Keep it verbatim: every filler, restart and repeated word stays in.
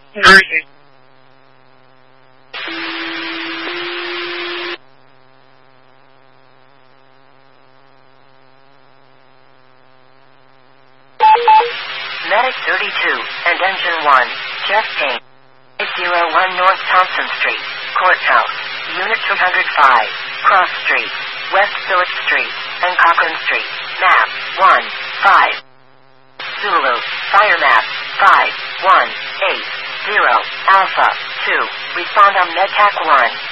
Jersey. Medic thirty-two and Engine one, Jeff Payne. eight oh one North Thompson Street, Courthouse, Unit two hundred five, Cross Street, West Phillips Street, and Cochran Street, map one five. Zulu, fire map five one eight zero, Alpha two, respond on MedTac one.